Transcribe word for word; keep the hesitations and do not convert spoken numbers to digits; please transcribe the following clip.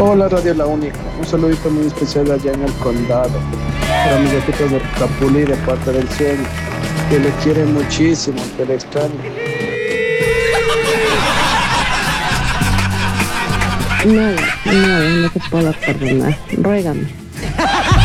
Hola Radio La Única, un saludito muy especial allá en el condado, para mis gatitos de Capuli de parte del cielo, que le quiere muchísimo, que le extraña. Nada, nada, no te puedo perdonar. Ruégame.